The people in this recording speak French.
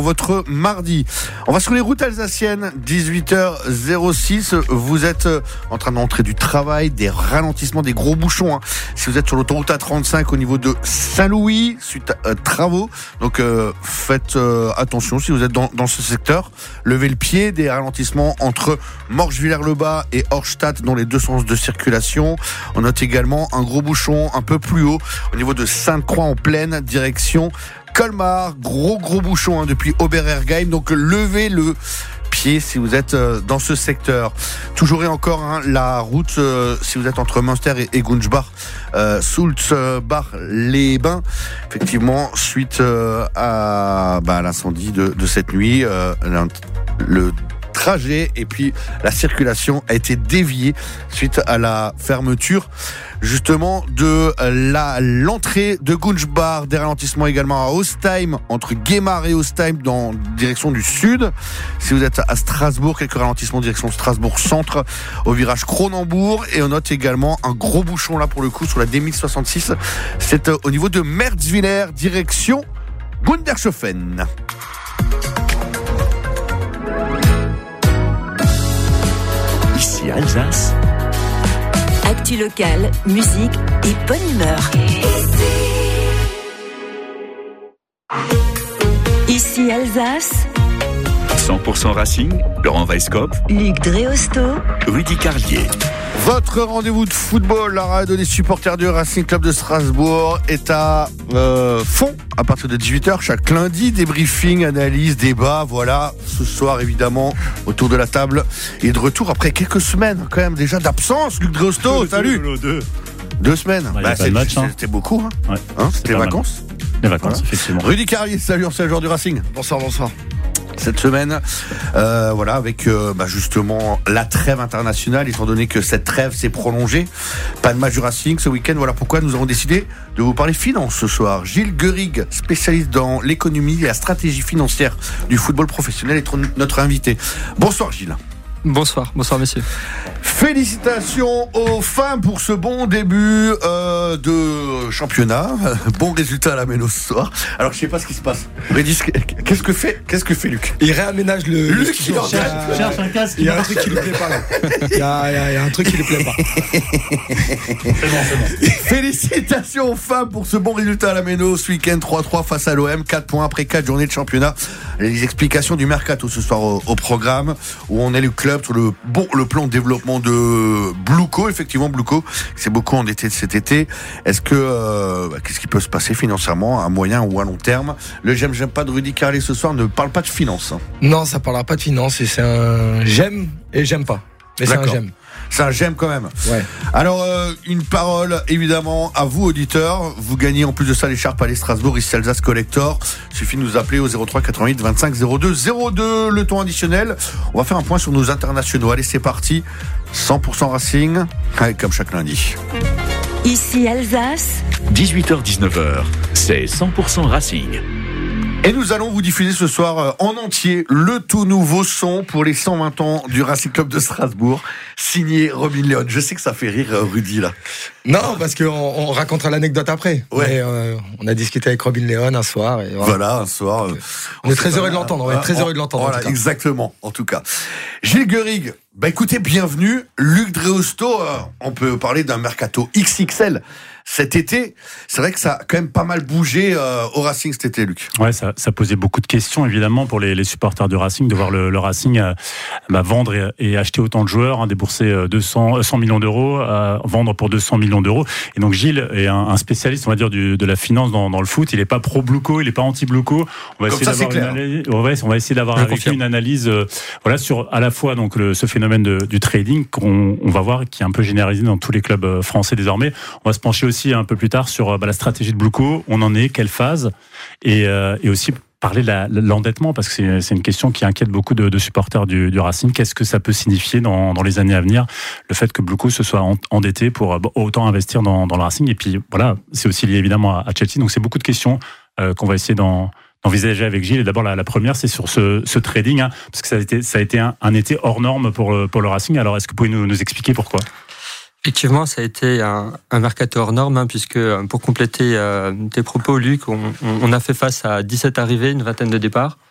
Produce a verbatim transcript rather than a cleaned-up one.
votre mardi. On va sur les routes alsaciennes, dix-huit heures six. Vous êtes en train d'entrer du travail, des ralentissements, des gros bouchons. Hein. Si vous êtes sur l'autoroute A trente-cinq au niveau de Saint-Louis, suite à euh, travaux, donc euh, faites euh, attention si vous êtes dans, dans ce secteur. Levez le pied, des ralentissements entre Morges-Villers-le-Bas et Horstadt dans les deux sens de circulation. On note également un gros bouchon un peu plus haut au niveau de Sainte-Croix en pleine direction Colmar. Gros gros bouchon hein, depuis Oberergheim. Donc levez le pied si vous êtes euh, dans ce secteur. Toujours et encore hein, la route euh, si vous êtes entre Münster et, et Gunzbach, euh, Sulzbach-les-Bains. Effectivement, suite euh, à bah, l'incendie de, de cette nuit, euh, le trajet et puis la circulation a été déviée suite à la fermeture justement de la, l'entrée de Gunzbach. Des ralentissements également à Ostheim, entre Guémar et Ostheim dans direction du sud. Si vous êtes à Strasbourg, quelques ralentissements direction Strasbourg centre au virage Cronenbourg. Et on note également un gros bouchon là pour le coup sur la D mille soixante-six. C'est au niveau de Merzwiller direction Gundershofen. Ici Alsace. Actu locale, musique et bonne humeur. Ici Alsace. cent pour cent Racing, Laurent Weisskopf, Luc Dreosto, Rudy Carlier. Votre rendez-vous de football, la radio des supporters du Racing Club de Strasbourg, est à euh, fond à partir de dix-huit heures chaque lundi. Débriefing, analyse, débat, voilà. Ce soir, évidemment, autour de la table et de retour après quelques semaines quand même déjà d'absence. Luc Dreosto, deux, salut. Deux, deux. Deux semaines. Bah, bah, c'est, match, hein. C'était beaucoup. Hein. Ouais, hein, c'était les vacances. Mal. Les vacances, voilà. Effectivement. Rudy Carlier, salut, ancien joueur du Racing. Bonsoir, bonsoir. Cette semaine, euh, voilà, avec euh, bah justement la trêve internationale, étant donné que cette trêve s'est prolongée. Pas de match du Racing ce week-end. Voilà pourquoi nous avons décidé de vous parler finance ce soir. Gilles Guerig, spécialiste dans l'économie et la stratégie financière du football professionnel, est notre invité. Bonsoir Gilles. Bonsoir, bonsoir messieurs. Félicitations aux femmes pour ce bon début euh, de championnat. Bon résultat à la Méno ce soir. Alors je sais pas ce qui se passe. Rédis, qu'est-ce que fait, qu'est-ce que fait Luc ? Il réaménage le. Luc, il cherche, cherche un casque. Il y a un truc qui lui plaît pas là. Il y a, il y a, il y a un truc qui lui plaît pas. C'est bon, c'est bon. Félicitations aux femmes pour ce bon résultat à la Méno ce week-end. trois trois face à l'O M, quatre points après quatre journées de championnat. Les explications du mercato ce soir au, au programme, où on est le club sur le bon le plan de développement de Bluco. Effectivement, Bluco c'est beaucoup endetté cet été. Est-ce que euh, bah, qu'est-ce qui peut se passer financièrement à moyen ou à long terme? Le j'aime j'aime pas de Rudy Carlier ce soir ne parle pas de finance. Hein. Non, ça parlera pas de finance. Et c'est un j'aime et j'aime pas. Mais D'accord. c'est un j'aime. C'est un j'aime quand même. Ouais. Alors, euh, une parole évidemment à vous, auditeurs. Vous gagnez en plus de ça l'écharpe Palais Strasbourg, ici Alsace Collector. Il suffit de nous appeler au zéro trois quatre-vingt-huit vingt-cinq zéro deux zéro deux. Le ton additionnel. On va faire un point sur nos internationaux. Allez, c'est parti. cent pour cent Racing, comme chaque lundi. Ici Alsace. dix-huit heures dix-neuf heures, c'est cent pour cent Racing. Et nous allons vous diffuser ce soir en entier le tout nouveau son pour les cent vingt ans du Racing Club de Strasbourg, signé Robin Leon. Je sais que ça fait rire Rudy là. Non, parce qu'on on racontera l'anecdote après. Ouais. Mais, euh, on a discuté avec Robin Leon un soir. Et voilà. voilà, un soir. Euh, on, on est très heureux de l'entendre. On est très heureux de l'entendre. Voilà, en exactement. En tout cas, Gilles Guerig. Bah écoutez, bienvenue. Luc Dreosto. Euh, on peut parler d'un mercato X X L. Cet été, c'est vrai que ça a quand même pas mal bougé euh, au Racing cet été, Luc. Ouais, ça, ça posait beaucoup de questions évidemment pour les, les supporters du Racing de voir le, le Racing euh, bah, vendre et, et acheter autant de joueurs, hein, débourser deux cents, cent millions d'euros, euh, vendre pour deux cents millions d'euros. Et donc Gilles est un, un spécialiste, on va dire, du, de la finance dans, dans le foot. Il est pas pro Bluco, il est pas anti Bluco. On va Comme essayer ça, d'avoir c'est clair. une analyse, on va, on va essayer d'avoir Je avec confirme. lui une analyse, euh, voilà, sur à la fois donc le, ce phénomène de, du trading qu'on on va voir qui est un peu généralisé dans tous les clubs français désormais. On va se pencher aussi un peu plus tard sur sur bah, la stratégie de Bluco, on en est, quelle phase, et, euh, et aussi parler de la, l'endettement, parce que c'est, c'est une question qui inquiète beaucoup de, de supporters du, du Racing. Qu'est-ce que ça peut signifier dans, dans les années à venir, le fait que Bluco se soit endetté pour bah, autant investir dans, dans le Racing, et puis voilà, c'est aussi lié évidemment à, à Chelsea, donc c'est beaucoup de questions euh, qu'on va essayer d'en d'envisager avec Gilles. Et d'abord la, la première, c'est sur ce, ce trading, hein, parce que ça a été, ça a été un, un été hors norme pour le, pour le Racing. Alors est-ce que vous pouvez nous, nous expliquer pourquoi ? Effectivement, ça a été un, un mercato hors norme, hein, puisque pour compléter euh, tes propos, Luc, on, on a fait face à dix-sept arrivées, une vingtaine de départs.